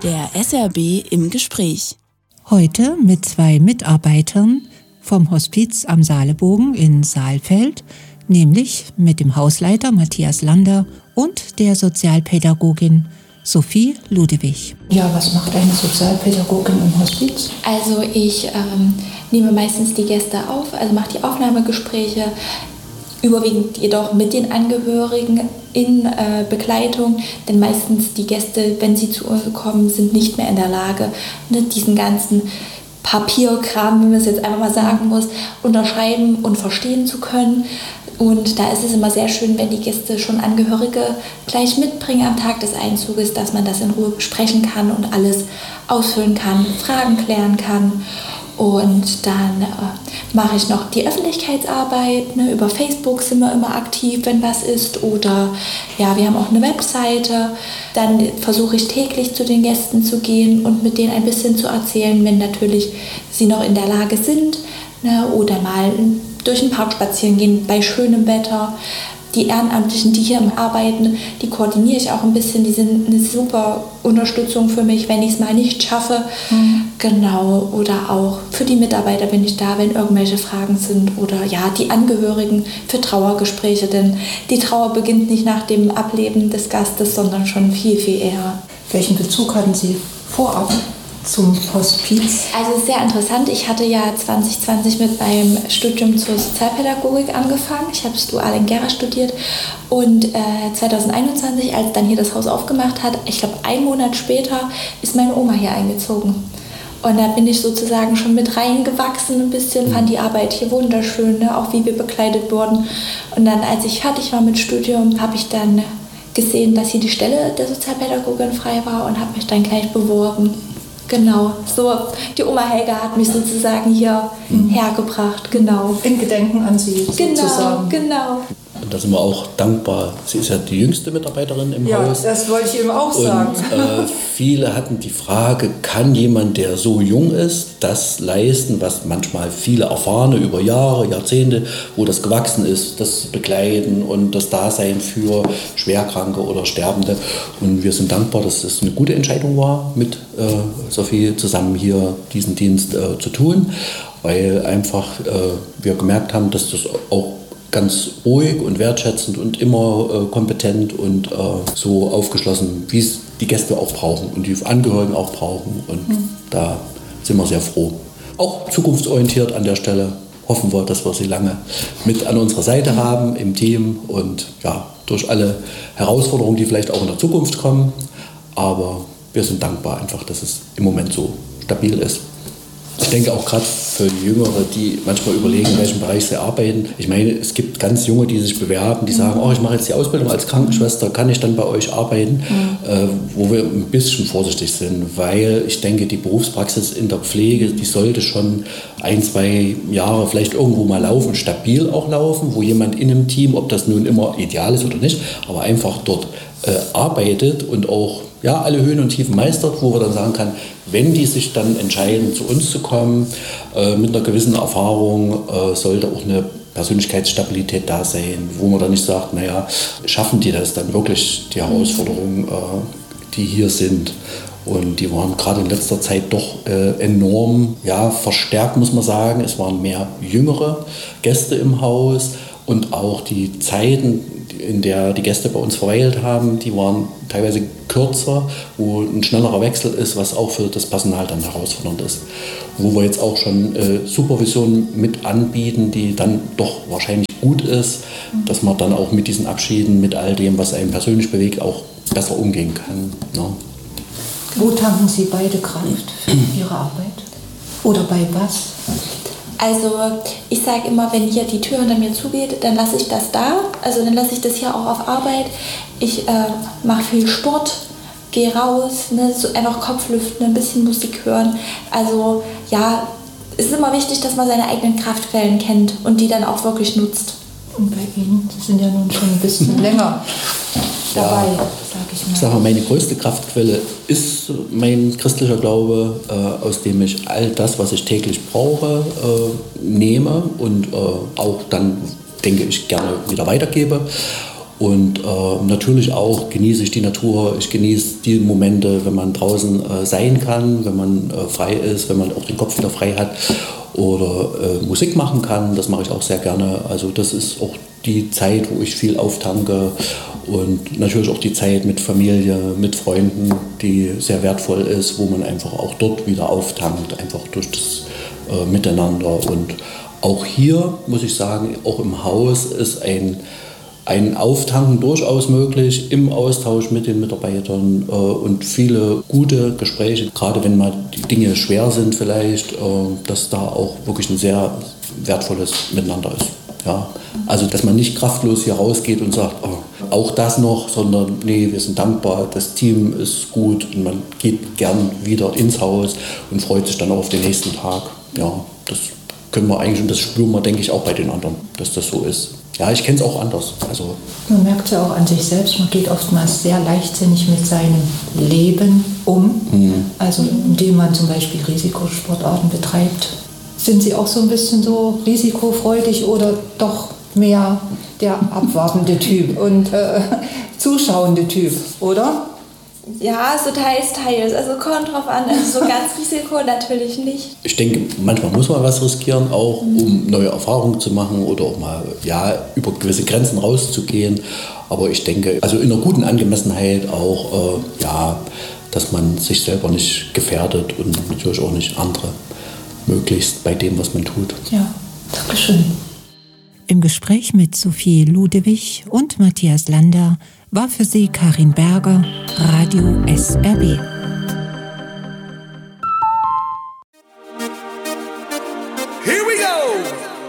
Der SRB im Gespräch. Heute mit 2 Mitarbeitern vom Hospiz am Saalebogen in Saalfeld, nämlich mit dem Hausleiter Matthias Lander und der Sozialpädagogin Sophie Ludewig. Ja, was macht eine Sozialpädagogin im Hospiz? Also ich nehme meistens die Gäste auf, also mache die Aufnahmegespräche, überwiegend jedoch mit den Angehörigen in Begleitung, denn meistens die Gäste, wenn sie zu uns kommen, sind nicht mehr in der Lage, diesen ganzen Papierkram, wie man es jetzt einfach mal sagen muss, unterschreiben und verstehen zu können. Und da ist es immer sehr schön, wenn die Gäste schon Angehörige gleich mitbringen am Tag des Einzuges, dass man das in Ruhe besprechen kann und alles ausfüllen kann, Fragen klären kann. Und dann mache ich noch die Öffentlichkeitsarbeit. Über Facebook sind wir immer aktiv, wenn was ist. Oder ja, wir haben auch eine Webseite. Dann versuche ich täglich zu den Gästen zu gehen und mit denen ein bisschen zu erzählen, wenn natürlich sie noch in der Lage sind. Oder mal durch den Park spazieren gehen bei schönem Wetter. Die Ehrenamtlichen, die hier arbeiten, die koordiniere ich auch ein bisschen. Die sind eine super Unterstützung für mich, wenn ich es mal nicht schaffe. Genau. Oder auch für die Mitarbeiter bin ich da, wenn irgendwelche Fragen sind. Oder ja, die Angehörigen für Trauergespräche. Denn die Trauer beginnt nicht nach dem Ableben des Gastes, sondern schon viel, viel eher. Welchen Bezug hatten Sie vorab zum Hospiz? Also sehr interessant. Ich hatte ja 2020 mit meinem Studium zur Sozialpädagogik angefangen. Ich habe das dual in Gera studiert und 2021, als dann hier das Haus aufgemacht hat, ich glaube 1 Monat später, ist meine Oma hier eingezogen. Und da bin ich sozusagen schon mit reingewachsen ein bisschen, fand die Arbeit hier wunderschön, auch wie wir begleitet wurden. Und dann, als ich fertig war mit Studium, habe ich dann gesehen, dass hier die Stelle der Sozialpädagogin frei war und habe mich dann gleich beworben. Genau, so die Oma Helga hat mich sozusagen hier hergebracht, genau. In Gedenken an Sie sozusagen. Genau. Und da sind wir auch dankbar. Sie ist ja die jüngste Mitarbeiterin im Haus. Ja, das wollte ich eben auch sagen. Und viele hatten die Frage, kann jemand, der so jung ist, das leisten, was manchmal viele Erfahrene über Jahre, Jahrzehnte, wo das gewachsen ist, das begleiten und das Dasein für Schwerkranke oder Sterbende. Und wir sind dankbar, dass es eine gute Entscheidung war, mit Sophie zusammen hier diesen Dienst zu tun, weil einfach wir gemerkt haben, dass das auch ganz ruhig und wertschätzend und immer kompetent und so aufgeschlossen, wie es die Gäste auch brauchen und die Angehörigen auch brauchen. Und da sind wir sehr froh. Auch zukunftsorientiert an der Stelle hoffen wir, dass wir sie lange mit an unserer Seite haben im Team und ja, durch alle Herausforderungen, die vielleicht auch in der Zukunft kommen. Aber wir sind dankbar einfach, dass es im Moment so stabil ist. Ich denke auch gerade für Jüngere, die manchmal überlegen, in welchem Bereich sie arbeiten. Ich meine, es gibt ganz Junge, die sich bewerben, die sagen, ich mache jetzt die Ausbildung als Krankenschwester, kann ich dann bei euch arbeiten? Wo wir ein bisschen vorsichtig sind, weil ich denke, die Berufspraxis in der Pflege, die sollte schon 1, 2 Jahre vielleicht irgendwo mal laufen, stabil auch laufen, wo jemand in einem Team, ob das nun immer ideal ist oder nicht, aber einfach dort arbeitet und auch alle Höhen und Tiefen meistert, wo wir dann sagen kann, wenn die sich dann entscheiden, zu uns zu kommen, mit einer gewissen Erfahrung, sollte auch eine Persönlichkeitsstabilität da sein, wo man dann nicht sagt, schaffen die das dann wirklich, die Herausforderungen, die hier sind. Und die waren gerade in letzter Zeit doch enorm verstärkt, muss man sagen. Es waren mehr jüngere Gäste im Haus und auch die Zeiten, in der die Gäste bei uns verweilt haben, die waren teilweise kürzer, wo ein schnellerer Wechsel ist, was auch für das Personal dann herausfordernd ist. Wo wir jetzt auch schon Supervision mit anbieten, die dann doch wahrscheinlich gut ist, dass man dann auch mit diesen Abschieden, mit all dem, was einen persönlich bewegt, auch besser umgehen kann. Ne? Wo tanken Sie beide Kraft für Ihre Arbeit? Oder bei was? Also ich sage immer, wenn hier die Tür hinter mir zugeht, dann lasse ich das da. Also dann lasse ich das hier auch auf Arbeit. Ich mache viel Sport, gehe raus, so einfach Kopflüften, ein bisschen Musik hören. Also es ist immer wichtig, dass man seine eigenen Kraftquellen kennt und die dann auch wirklich nutzt. Und bei Ihnen, Sie sind ja nun schon ein bisschen länger dabei, sage ich mal. Ich sage mal, meine größte Kraftquelle ist mein christlicher Glaube, aus dem ich all das, was ich täglich brauche, nehme und auch dann, denke ich, gerne wieder weitergebe. Und natürlich auch genieße ich die Natur, ich genieße die Momente, wenn man draußen sein kann, wenn man frei ist, wenn man auch den Kopf wieder frei hat oder Musik machen kann. Das mache ich auch sehr gerne. Also das ist auch die Zeit, wo ich viel auftanke und natürlich auch die Zeit mit Familie, mit Freunden, die sehr wertvoll ist, wo man einfach auch dort wieder auftankt, einfach durch das Miteinander. Und auch hier muss ich sagen, auch im Haus ist ein Auftanken durchaus möglich im Austausch mit den Mitarbeitern und viele gute Gespräche, gerade wenn mal die Dinge schwer sind vielleicht, dass da auch wirklich ein sehr wertvolles Miteinander ist. Ja? Also dass man nicht kraftlos hier rausgeht und sagt, oh, auch das noch, sondern nee, wir sind dankbar, das Team ist gut und man geht gern wieder ins Haus und freut sich dann auch auf den nächsten Tag. Ja, das können wir eigentlich und das spüren wir, denke ich, auch bei den anderen, dass das so ist. Ja, ich kenne es auch anders. Also man merkt es ja auch an sich selbst, man geht oftmals sehr leichtsinnig mit seinem Leben um. Also indem man zum Beispiel Risikosportarten betreibt. Sind Sie auch so ein bisschen so risikofreudig oder doch mehr der abwartende Typ und zuschauende Typ, oder? Ja, so teils. Also kommt drauf an, also so ganz Risiko natürlich nicht. Ich denke, manchmal muss man was riskieren, auch um neue Erfahrungen zu machen oder auch mal über gewisse Grenzen rauszugehen. Aber ich denke, also in einer guten Angemessenheit auch, dass man sich selber nicht gefährdet und natürlich auch nicht andere, möglichst bei dem, was man tut. Ja, Dankeschön. Im Gespräch mit Sophie Ludewig und Matthias Lander war für Sie Karin Berger, Radio SRB.